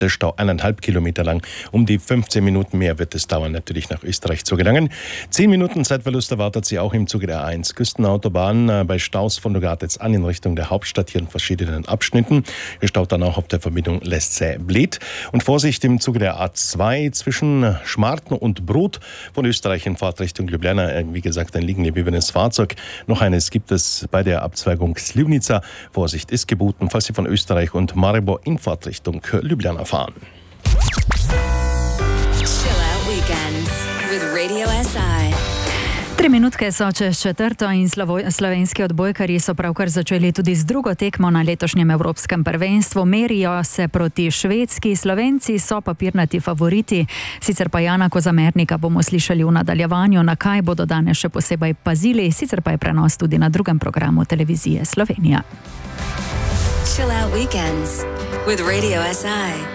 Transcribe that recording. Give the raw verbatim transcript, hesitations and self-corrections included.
Der Stau eineinhalb Kilometer lang. Um die fünfzehn Minuten mehr wird es dauern, natürlich nach Österreich zu gelangen. Zehn Minuten Zeitverlust erwartet Sie auch im Zuge der A eins. Küstenautobahn äh, bei Staus von Lugatez an in Richtung der Hauptstadt hier in verschiedenen Abschnitten. Gestaut dann auch auf der Verbindung Lesce-Bled. Und Vorsicht im Zuge der A zwei zwischen Schmartn und Brot von Österreich in Fahrtrichtung Ljubljana. Äh, wie gesagt, ein liegen gebliebenes Fahrzeug. Noch eines gibt es bei der Abzweigung Slivnica. Vorsicht ist geboten, falls Sie von Österreich und Maribor in Fahrtrichtung Ljubljana fahren. Tri minutke so čez četrto in slovenski odbojkarji so pravkar začeli tudi z drugo tekmo na letošnjem Evropskem prvenstvu. Merijo se proti Švedski. Slovenci so papirnati favoriti. Sicer pa Jana Kozamernika bomo slišali v nadaljevanju, na kaj bodo danes še posebej pazili. Sicer pa je prenos tudi na drugem programu televizije Slovenija. Chill out weekends with Radio S I.